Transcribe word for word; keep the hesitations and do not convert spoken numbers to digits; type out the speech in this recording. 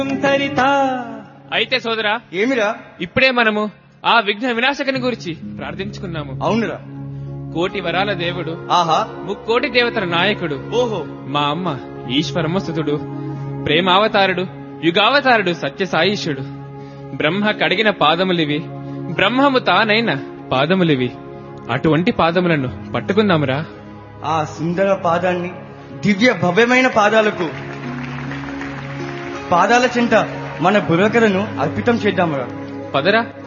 అయితే సోదరా, ఏమిరా? ఇప్పుడే మనము ఆ విఘ్న వినాశకుని గురించి ప్రార్థించుకున్నాము. అవునురా. కోటి వరాల దేవుడు, ఆహా, ముక్కోటి దేవతల నాయకుడు, ఓహో, మా అమ్మ ఈశ్వరమస్తుతుడు, ప్రేమావతారుడు, యుగావతారుడు, సత్యసాయిషుడు. బ్రహ్మ కడిగిన పాదములివి, బ్రహ్మము తానైన పాదములివి. అటువంటి పాదములను పట్టుకుందామురా. ఆ సుందర పాదాన్ని, దివ్య భవ్యమైన పాదాలకు పాదాల చెంత మన బుర్రకలను అర్పితం చేద్దామురా. పదరా.